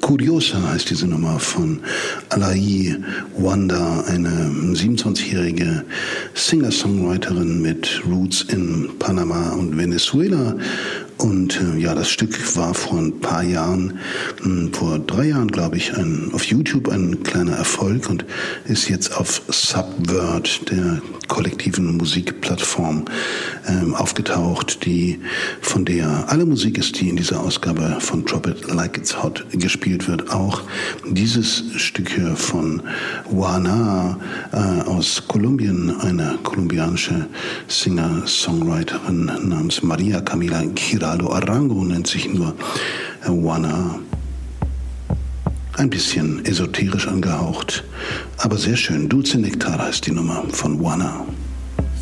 Curiosa heißt diese Nummer von Alaí Wanda, eine 27-jährige Singer-Songwriterin mit Roots in Panama und Venezuela. Und ja, das Stück war vor ein paar Jahren, vor 3 Jahren, glaube ich, auf YouTube ein kleiner Erfolg und ist jetzt auf Subvert, der kollektiven Musikplattform, aufgetaucht, von der alle Musik ist, die in dieser Ausgabe von Drop It Like It's Hot gespielt wird. Auch dieses Stück hier von Juana aus Kolumbien, eine kolumbianische Singer-Songwriterin namens Maria Camila Giraldo Arango, nennt sich nur Juana. Ein bisschen esoterisch angehaucht, aber sehr schön. Dulce Nectar heißt die Nummer von Juana.